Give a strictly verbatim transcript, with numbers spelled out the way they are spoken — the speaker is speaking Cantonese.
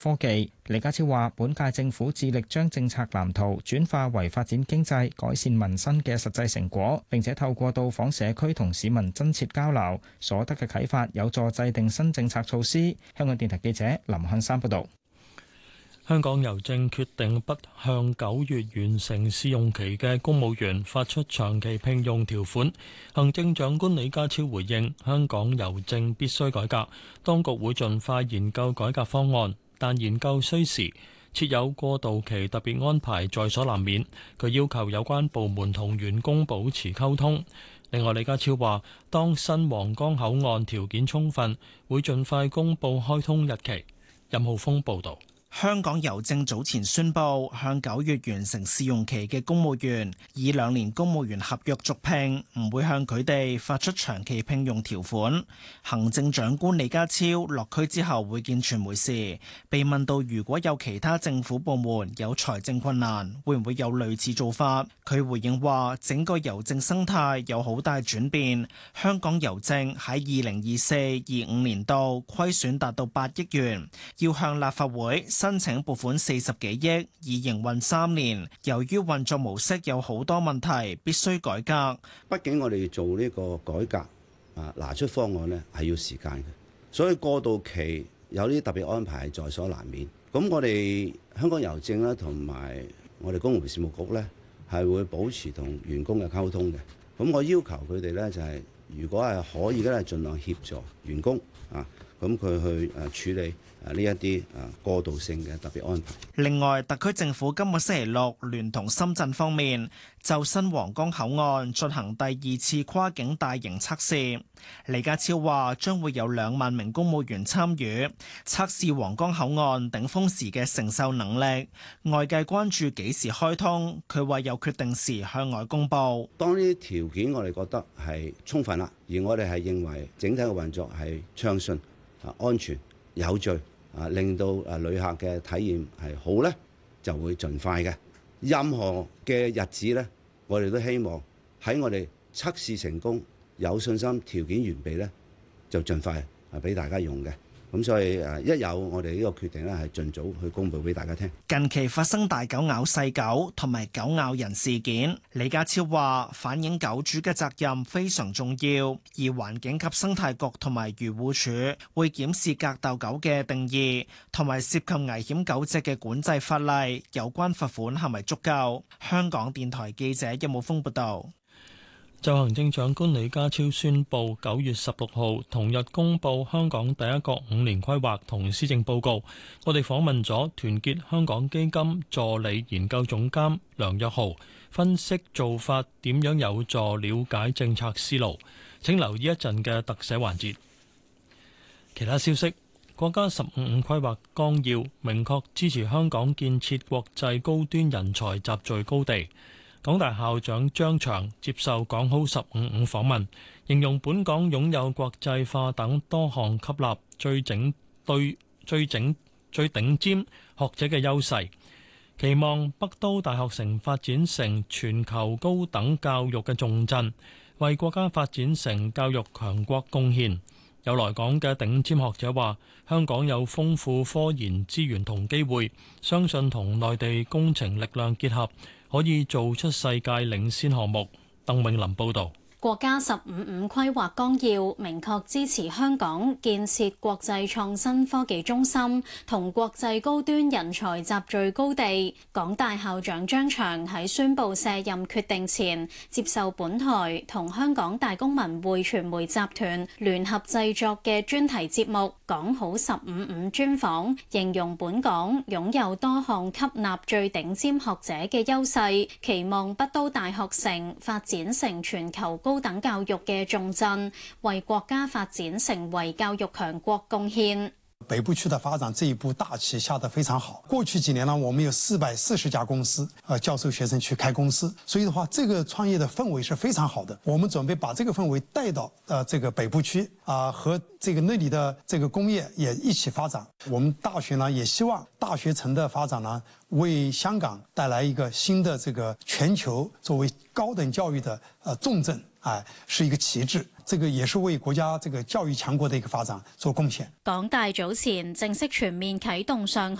科技。李家超話：本屆政府致力將政策藍圖轉化為發展經濟、改善民生嘅實際成果，並且透過到訪社區同市民真切交流，所得嘅啟發有助制定新政策措施。香港電台記者林漢山報導。 香港郵政決定不向九月完成試用期嘅公務員發出長期聘用條款。行政長官李家超回應：香港郵政必須改革，當局會盡快研究改革方案，但研究需時，設有過渡期特別安排在所難免。佢要求有關部門同員工保持溝通。另外，李家超話：當新皇崗口岸條件充分，會盡快公佈開通日期。任浩峰報導。 香港郵政早前宣布，向九月完成試用期嘅公務員以兩年公務員合約續聘，唔會向佢哋發出長期聘用條款。行政長官李家超落區之後會見傳媒時，被問到如果有其他政府部門有財政困難，會唔會有類似做法？佢回應話：整個郵政生態有好大轉變，香港郵政喺二零二四、二五年度虧損達到八億元，要向立法會申請撥款四十幾億，以營運三年。由於運作模式有好多問題，必須改革。 畢竟我哋做呢個改革啊，拿出方案呢係要時間嘅，所以過渡期有啲特別安排係在所難免。咁我哋香港郵政咧，同埋我哋公務員事務局呢，係會保持同員工嘅溝通嘅。咁我要求佢哋呢，就係，如果係可以咧，盡量協助員工啊，咁佢去誒處理。誒呢一啲誒過渡性嘅特別安排。 另外，特區政府今個星期六聯同深圳方面就新皇崗口岸進行第二次跨境大型測試。李家超話將會有兩萬名公務員參與測試皇崗口岸頂峰時嘅承受能力。外界關注幾時開通，佢話有決定時向外公佈。 當呢啲條件我哋覺得係充分啦，而我哋係認為整體嘅運作係暢順、啊安全、有序。啊，令到啊旅客嘅體驗係好咧，就會盡快嘅。任何嘅日子咧，我哋都希望喺我哋測試成功、有信心、條件完備咧，就盡快啊俾大家用嘅。咁所以誒，一有我哋呢個決定咧，係盡早去公佈俾大家聽。 近期發生大狗咬細狗同埋狗咬人事件，李家超話反映狗主嘅責任非常重要，而環境及生態局同埋漁護署會檢視格鬥狗嘅定義，同埋涉及危險狗隻嘅管制法例，有關罰款係咪足夠？香港電台記者任武峯報道。 就行政長官李家超宣布，九月十六號同日公布香港第一個五年規劃同施政報告。我哋訪問咗團結香港基金助理研究總監梁躍豪，分析做法點樣有助了解政策思路。請留意一陣嘅特寫環節。其他消息，國家十五五規劃綱要明確支持香港建設國際高端人才集聚高地。港大校長張翔接受港好十五五訪問，形容本港擁有國際化等多項吸納最整對最整最頂尖學者嘅優勢，期望北都大學城發展成全球高等教育嘅重鎮，為國家發展成教育強國貢獻。有來港嘅頂尖學者話，香港有豐富科研資源同機會，相信同內地工程力量結合，可以做出世界領先項目。鄧永林報導。 國家十五五規劃綱要明確支持香港建設國際創新科技中心同國際高端人才集聚高地。港大校長張翔喺宣布卸任決定前，接受本台同香港大公文匯傳媒集團聯合製作嘅專題節目《港好十五五專訪》，形容本港擁有多項吸納最頂尖學者嘅優勢，期望北都大學城發展成全球高高等教育嘅重鎮，為國家發展成為教育強國貢獻。 北部區的發展這一步大棋下得非常好。過去幾年呢，我們有四百四十家公司，呃，教授學生去開公司，所以的話，這個創業的氛圍是非常好的。我們準備把這個氛圍帶到呃這個北部區啊、呃，和這個那裡的這個工業也一起發展。我們大學呢，也希望大學城的發展呢，為香港帶來一個新的這個全球作為高等教育的呃重鎮。哎，是一個旗幟。 這個也是為國家這個教育強國的一個發展做貢獻。 港大早前正式全面啟動上